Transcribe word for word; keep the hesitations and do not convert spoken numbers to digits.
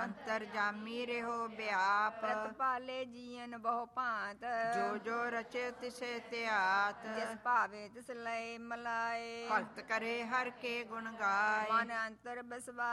ਅੰਤਰ ਜਾਮੀ ਰਹੋ ਵਿਆਪ, ਪ੍ਰਤਪਾਲੇ ਜੀਵਨ ਬਹੁ ਭਾਂਤ, ਜੋ ਜੋ ਰਚੇ ਤਿਸੇ ਧਿਆਤ, ਜਿਸ ਭਾਵੇ ਤਿਸ ਲਏ ਮਲਾਏ, ਭਗਤ ਕਰੇ ਹਰ ਕੇ ਗੁਣ ਗਾਏ, ਮਨ ਅੰਤਰ ਬਸਵਾ